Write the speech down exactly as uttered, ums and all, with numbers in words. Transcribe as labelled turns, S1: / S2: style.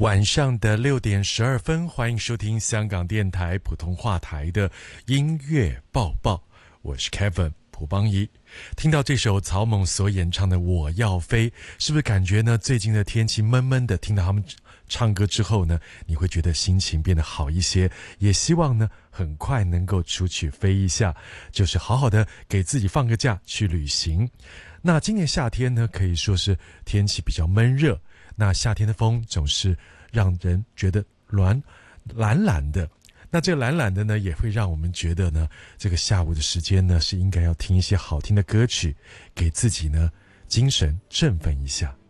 S1: 晚上的六点十二分，欢迎收听香港电台普通话台的音乐报报，我是 Kevin 蒲邦仪。听到这首曹猛所演唱的《我要飞》，是不是感觉呢？最近的天气闷闷的，听到他们唱歌之后呢，你会觉得心情变得好一些，也希望呢很快能够出去飞一下，就是好好的给自己放个假去旅行。那今年夏天呢，可以说是天气比较闷热，那夏天的风总是让人觉得暖懒懒的，那这个懒懒的呢，也会让我们觉得呢，这个下午的时间呢，是应该要听一些好听的歌曲，给自己呢精神振奋一下。